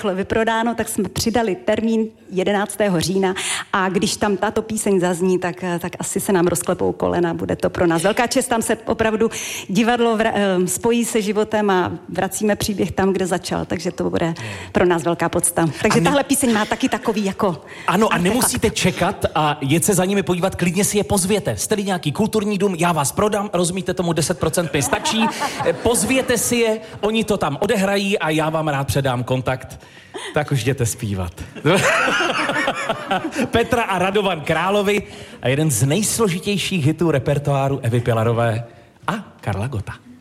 rychle vyprodáno, tak jsme přidali termín 11. října a když tam tato píseň zazní, tak asi se nám rozklepou kolena, bude to pro nás velká čest, tam se opravdu divadlo spojí se životem a vracíme příběh tam, kde začal, takže to bude pro nás velká podsta. Takže tahle píseň má taky takový jako... Ano, a nemusíte čekat a jet se za nimi podívat, klidně si je pozvěte. Jste-li nějaký kulturní dům, já vás prodám, rozumíte tomu, 10% mi stačí, pozvěte si je, oni to tam odehrají a já vám rád předám kontakt. Tak už jděte zpívat. Petra a Radovan Královi a jeden z nejsložitějších hitů repertoáru Evy Pilarové a Karla Gotta.